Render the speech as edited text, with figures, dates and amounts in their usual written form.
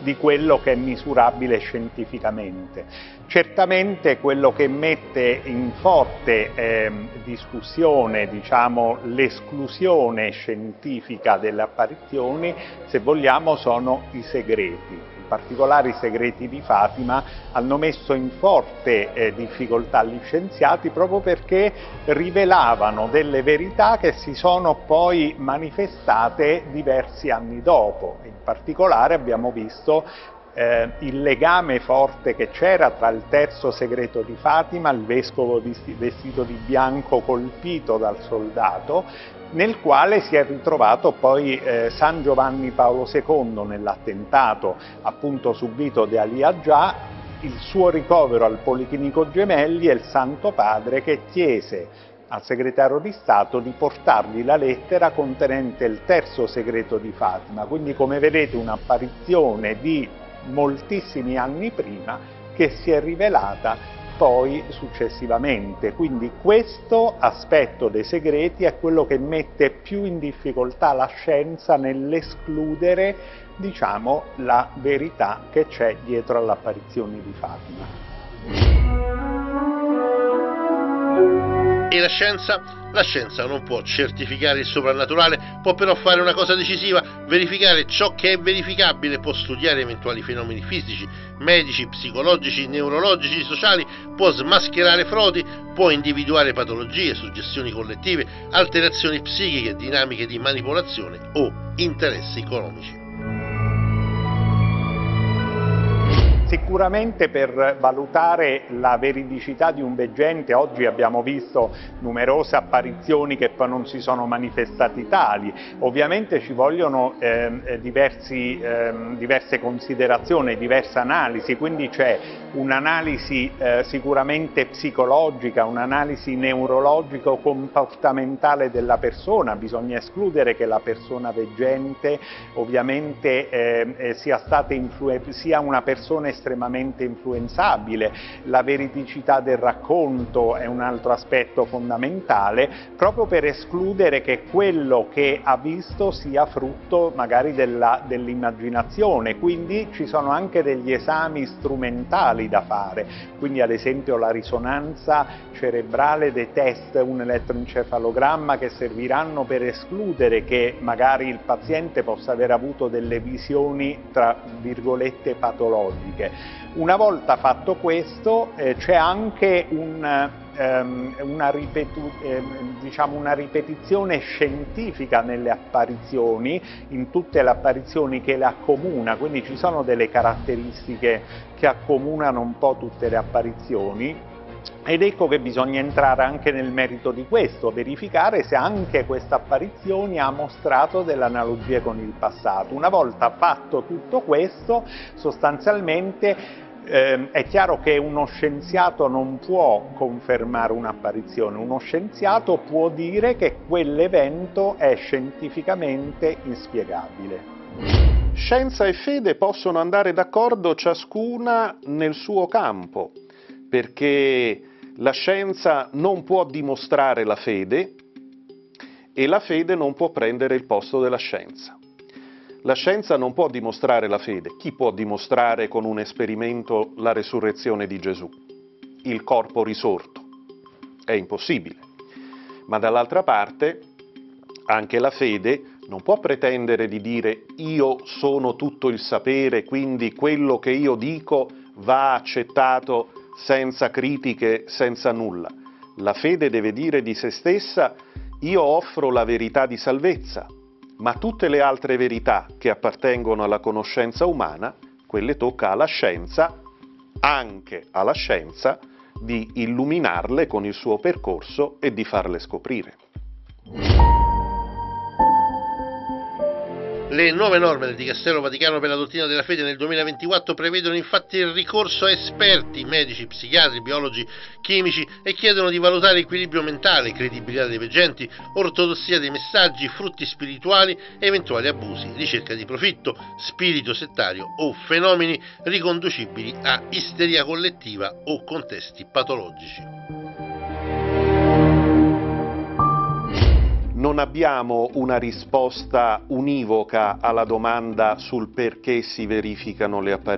di quello che è misurabile scientificamente. Certamente quello che mette in forte discussione, diciamo, l'esclusione scientifica delle apparizioni, se vogliamo, sono i segreti. In particolare i segreti di Fatima hanno messo in forte difficoltà gli scienziati proprio perché rivelavano delle verità che si sono poi manifestate diversi anni dopo. In particolare abbiamo visto il legame forte che c'era tra il terzo segreto di Fatima, il vescovo vestito di bianco colpito dal soldato, nel quale si è ritrovato poi San Giovanni Paolo II nell'attentato appunto subito da Ali Agca, il suo ricovero al Policlinico Gemelli e il Santo Padre che chiese al segretario di Stato di portargli la lettera contenente il terzo segreto di Fatima, quindi come vedete un'apparizione di moltissimi anni prima che si è rivelata poi successivamente. Quindi questo aspetto dei segreti è quello che mette più in difficoltà la scienza nell'escludere, diciamo, la verità che c'è dietro all'apparizione di Fatima. E la scienza? La scienza non può certificare il soprannaturale, può però fare una cosa decisiva: verificare ciò che è verificabile, può studiare eventuali fenomeni fisici, medici, psicologici, neurologici, sociali, può smascherare frodi, può individuare patologie, suggestioni collettive, alterazioni psichiche, dinamiche di manipolazione o interessi economici. Sicuramente per valutare la veridicità di un veggente, oggi abbiamo visto numerose apparizioni che poi non si sono manifestati tali, ovviamente ci vogliono diverse considerazioni, diverse analisi, quindi c'è un'analisi sicuramente psicologica, un'analisi neurologico-comportamentale della persona, bisogna escludere che la persona veggente ovviamente sia una persona estremamente influenzabile. La veridicità del racconto è un altro aspetto fondamentale, proprio per escludere che quello che ha visto sia frutto magari dell'immaginazione, quindi ci sono anche degli esami strumentali da fare, quindi ad esempio la risonanza cerebrale, dei test, un elettroencefalogramma che serviranno per escludere che magari il paziente possa aver avuto delle visioni tra virgolette patologiche. Una volta fatto questo c'è anche una ripetizione scientifica nelle apparizioni, in tutte le apparizioni che le accomuna, quindi ci sono delle caratteristiche che accomunano un po' tutte le apparizioni. Ed ecco che bisogna entrare anche nel merito di questo, verificare se anche questa apparizione ha mostrato delle analogie con il passato. Una volta fatto tutto questo, sostanzialmente è chiaro che uno scienziato non può confermare un'apparizione, uno scienziato può dire che quell'evento è scientificamente inspiegabile. Scienza e fede possono andare d'accordo ciascuna nel suo campo, perché la scienza non può dimostrare la fede e la fede non può prendere il posto della scienza. La scienza non può dimostrare la fede. Chi può dimostrare con un esperimento la resurrezione di Gesù? Il corpo risorto. È impossibile. Ma dall'altra parte, anche la fede non può pretendere di dire io sono tutto il sapere, quindi quello che io dico va accettato senza critiche, senza nulla. La fede deve dire di se stessa io offro la verità di salvezza, ma tutte le altre verità che appartengono alla conoscenza umana, quelle tocca alla scienza, anche alla scienza, di illuminarle con il suo percorso e di farle scoprire. Le nuove norme del Dicastero Vaticano per la dottrina della fede nel 2024 prevedono infatti il ricorso a esperti, medici, psichiatri, biologi, chimici e chiedono di valutare equilibrio mentale, credibilità dei veggenti, ortodossia dei messaggi, frutti spirituali, eventuali abusi, ricerca di profitto, spirito settario o fenomeni riconducibili a isteria collettiva o contesti patologici. non abbiamo una risposta univoca alla domanda sul perché si verificano le apparizioni.